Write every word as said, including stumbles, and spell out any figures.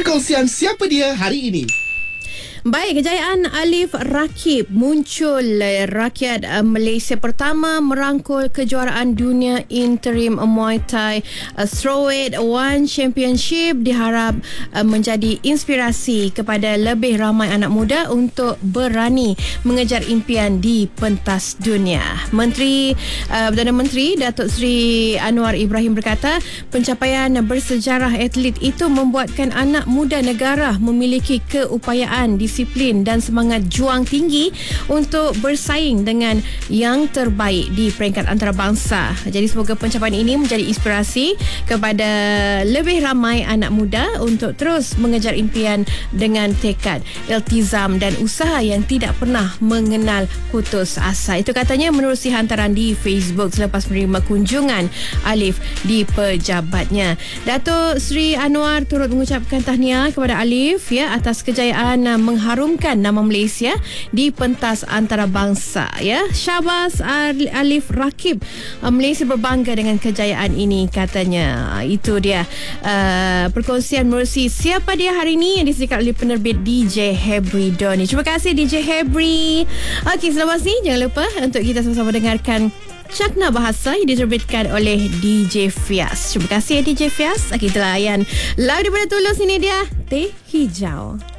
Perkongsian siapa dia hari ini. Baik, kejayaan Alif Rakib muncul. Rakyat uh, Malaysia pertama merangkul kejuaraan dunia interim Muay Thai uh, Strawweight One Championship diharap uh, menjadi inspirasi kepada lebih ramai anak muda untuk berani mengejar impian di pentas dunia. Menteri uh, Perdana Menteri Datuk Seri Anwar Ibrahim berkata, pencapaian bersejarah atlet itu membuatkan anak muda negara memiliki keupayaan di disiplin dan semangat juang tinggi untuk bersaing dengan yang terbaik di peringkat antarabangsa. Jadi semoga pencapaian ini menjadi inspirasi kepada lebih ramai anak muda untuk terus mengejar impian dengan tekad, iltizam dan usaha yang tidak pernah mengenal putus asa. Itu katanya menerusi hantaran di Facebook selepas menerima kunjungan Alif di pejabatnya. Datuk Seri Anwar turut mengucapkan tahniah kepada Alif ya atas kejayaan mengharumkan nama Malaysia di pentas antarabangsa ya. Syabas Alif Rakib. Malaysia berbangga dengan kejayaan ini katanya. Itu dia uh, perkongsian menerusi siapa dia hari ini yang disediakan oleh penerbit D J Hebri Doni. Terima kasih D J Hebri. Okey, selepas ni jangan lupa untuk kita sama-sama dengarkan Cakna Bahasa yang diterbitkan oleh D J Fias. Terima kasih D J Fias. Kita layan lagu daripada Tulus, ini dia Teh Hijau.